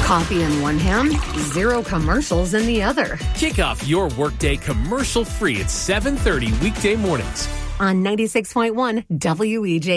Coffee in one hand, zero commercials in the other. Kick off your workday commercial-free at 7:30 weekday mornings On 96.1 WEJ.